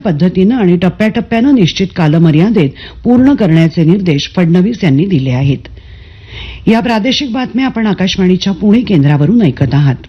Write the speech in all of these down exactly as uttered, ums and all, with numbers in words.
पद्धतीनं आणि टप्प्याटप्प्यानं निश्चित कालमर्यादेत पूर्ण करण्याचे निर्देश फडणवीस यांनी दिले आहेत. या प्रादेशिक बातम्या आपण आकाशवाणीच्या पुणे केंद्रावरून ऐकत आहात.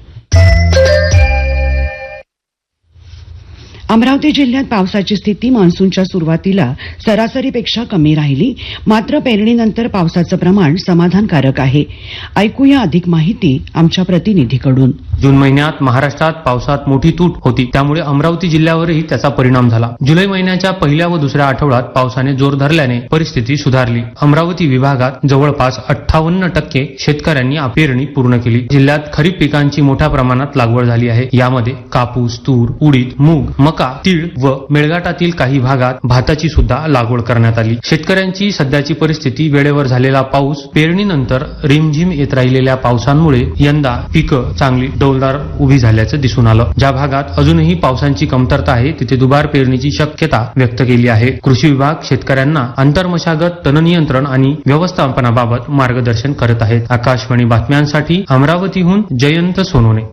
अमरावती जिल्ह्यात पावसाची स्थिती मान्सूनच्या सुरुवातीला सरासरीपेक्षा कमी राहिली, मात्र पेरणीनंतर पावसाचं प्रमाण समाधानकारक आहे. ऐकूया अधिक माहिती आमच्या प्रतिनिधीकडून. जून महिन्यात महाराष्ट्रात पावसात मोठी तूट होती, त्यामुळे अमरावती जिल्ह्यावरही त्याचा परिणाम झाला. जुलै महिन्याच्या पहिल्या व दुसऱ्या आठवड्यात पावसाने जोर धरल्याने परिस्थिती सुधारली. अमरावती विभागात जवळपास अठ्ठावन्न टक्के शेतकऱ्यांनी पेरणी पूर्ण केली. जिल्ह्यात खरीप पिकांची मोठ्या प्रमाणात लागवड झाली आहे. यामध्ये कापूस, तूर, उडीद, मूग, मका, तीळ व मेळघाटातील काही भागात भाताची सुद्धा लागवड करण्यात आली. शेतकऱ्यांची सध्याची परिस्थिती वेळेवर झालेला पाऊस, पेरणीनंतर रिमझिम येत राहिलेल्या पावसांमुळे यंदा पिकं चांगली डौलदार उभी झाल्याचं दिसून आलं. ज्या भागात अजूनही पावसांची कमतरता आहे तिथे दुबार पेरणीची शक्यता व्यक्त केली आहे. कृषी विभाग शेतकऱ्यांना आंतरमशागत, तण नियंत्रण आणि व्यवस्थापनाबाबत मार्गदर्शन करत आहेत. आकाशवाणी बातम्यांसाठी अमरावतीहून जयंत सोनोने.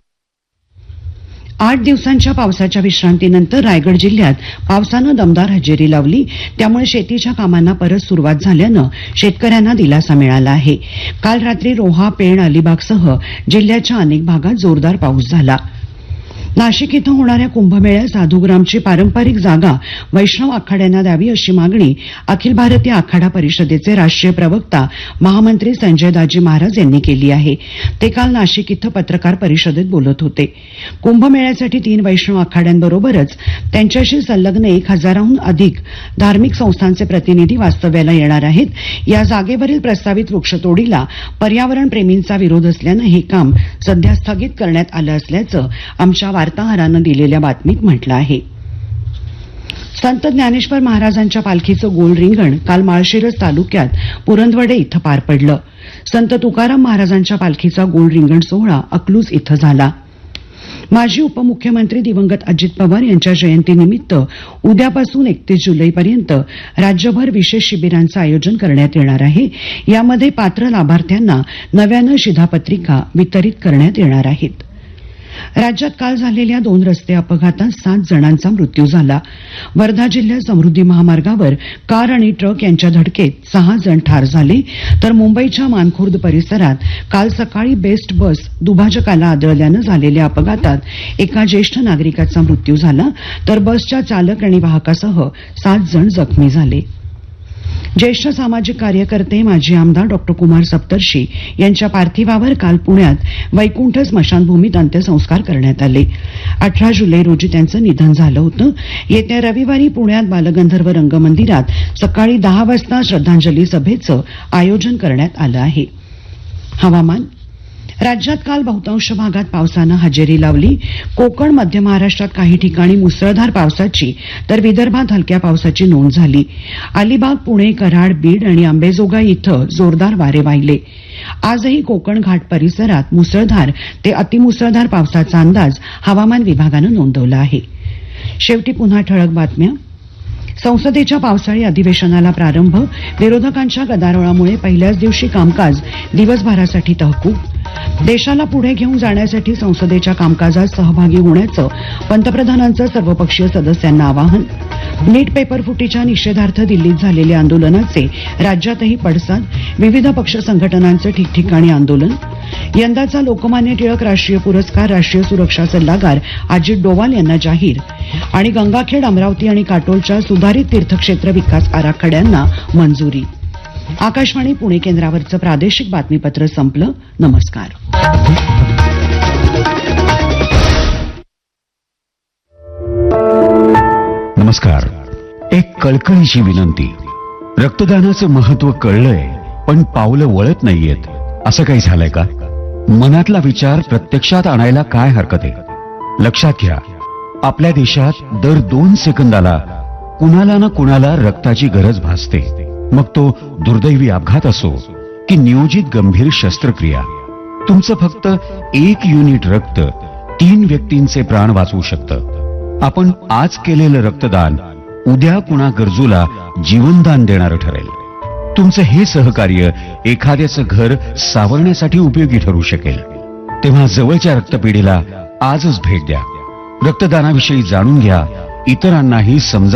आठ दिवसांच्या पावसाच्या विश्रांतीनंतर रायगड जिल्ह्यात पावसानं दमदार हजेरी लावली. त्यामुळे शेतीच्या कामांना परत सुरुवात झाल्यानं शेतकऱ्यांना दिलासा मिळाला आहे. काल रात्री रोहा, पेण, अलिबागसह जिल्ह्याच्या अनेक भागात जोरदार पाऊस झाला. नाशिक इथं होणाऱ्या कुंभमेळ्यात साधूग्रामची पारंपरिक जागा वैष्णव आखाड्यांना द्यावी अशी मागणी अखिल भारतीय आखाडा परिषदेचे राष्ट्रीय प्रवक्ता महामंत्री संजय दाजी महाराज यांनी केली आहे. ते काल नाशिक इथं पत्रकार परिषदेत बोलत होते. कुंभमेळ्यासाठी तीन वैष्णव आखाड्यांबरोबरच त्यांच्याशी संलग्न एक हजाराहून अधिक धार्मिक संस्थांचे प्रतिनिधी वास्तव्याला येणार आहेत. या जागेवरील प्रस्तावित वृक्षतोडीला पर्यावरण प्रेमींचा विरोध असल्यानं हे काम सध्या स्थगित करण्यात आलं असल्याचं आमच्या वार्ताहरानं दिलेल्या बातमीत म्हटलं आहे. संत ज्ञानेश्वर महाराजांच्या पालखीचं गोल रिंगण काल माळशिरस तालुक्यात पुरंदवडे इथं पार पडलं. संत तुकाराम महाराजांच्या पालखीचा गोल रिंगण सोहळा अकलूज इथं झाला. माजी उपमुख्यमंत्री दिवंगत अजित पवार यांच्या जयंतीनिमित्त उद्यापासून एकतीस जुलैपर्यंत राज्यभर विशेष शिबिरांचं आयोजन करण्यात येणार आहे. यामध्ये पात्र लाभार्थ्यांना नव्यानं शिधापत्रिका वितरित करण्यात येणार आहेत. राज्यात काल झालेल्या दोन रस्ते अपघातात सात जणांचा मृत्यू झाला. वर्धा जिल्ह्यात समृद्धी महामार्गावर कार आणि ट्रक यांच्या धडकेत सहा जण ठार झाले, तर मुंबईच्या मानखुर्द परिसरात काल सकाळी बेस्ट बस दुभाजकाला आदळल्यानं झालेल्या अपघातात एका ज्येष्ठ नागरिकाचा मृत्यू झाला, तर बसच्या चालक आणि वाहकासह सात जण जखमी झाले. ज्येष्ठ सामाजिक कार्यकर्ते माजी आमदार डॉक्टर कुमार सप्तर्षी यांच्या पार्थिवावर काल पुण्यात वैकुंठ स्मशानभूमीत अंत्यसंस्कार करण्यात आले. अठरा जुलै रोजी त्यांचं निधन झालं होतं. येत्या रविवारी पुण्यात बालगंधर्व रंगमंदिरात सकाळी दहा वाजता श्रद्धांजली सभेचं आयोजन करण्यात आलं आहे. हवामान. राज्यात काल बहुतांश भागात पावसानं हजेरी लावली. कोकण, मध्य महाराष्ट्रात काही ठिकाणी मुसळधार पावसाची तर विदर्भात हलक्या पावसाची नोंद झाली. अलिबाग, पुणे, कराड, बीड आणि अंबेजोगाई इथं जोरदार वारे वाहिले. आजही कोकण घाट परिसरात मुसळधार ते अतिमुसळधार पावसाचा अंदाज हवामान विभागानं नोंदवला आहे. शेवटी पुन्हा ठळक बातम्या. संसदेच्या पावसाळी अधिवेशनाला प्रारंभ. विरोधकांच्या गदारोळामुळे पहिल्याच दिवशी कामकाज दिवसभरासाठी तहकूब. देशाला पुढे घेऊन जाण्यासाठी संसदेच्या कामकाजात सहभागी होण्याचं पंतप्रधानांचं सर्वपक्षीय सदस्यांना आवाहन. नीट पेपर फुटीच्या निषेधार्थ दिल्लीत झालेले आंदोलनाचे राज्यातही पडसाद. विविध पक्ष संघटनांचं ठिकठिकाणी आंदोलन. यंदाचा लोकमान्य टिळक राष्ट्रीय पुरस्कार राष्ट्रीय सुरक्षा सल्लागार अजित डोवाल यांना जाहीर. आणि गंगाखेड, अमरावती आणि काटोलच्या सुधारित तीर्थक्षेत्र विकास आराखड्यांना मंजुरी. आकाशवाणी पुणे केंद्रावरचं प्रादेशिक बातमीपत्र संपलं. नमस्कार. नमस्कार. एक कळकळीची विनंती. रक्तदानाचं महत्व कळलंय, पण पावलं वळत नाहीयेत. असं काही झालंय का? मनातला विचार प्रत्यक्षात आणायला काय हरकत आहे? लक्षात घ्या, आपल्या देशात दर दोन सेकंदाला कुणाला ना कुणाला रक्ताची गरज भासते. मग तो दुर्दैवी अपघात असो की नियोजित गंभीर शस्त्रक्रिया. तुमचं फक्त एक युनिट रक्त तीन व्यक्तींचे प्राण वाचवू शकतं. आपण आज केलेलं रक्तदान उद्या कुणा गरजूला जीवनदान देणारं ठरेल. तुमचं हे सहकार्य एखाद्याचं घर सावरण्यासाठी उपयोगी ठरू शकेल. तेव्हा जवळच्या रक्तपेढीला आजच भेट द्या. रक्तदानाविषयी जाणून घ्या, इतरांनाही समजा.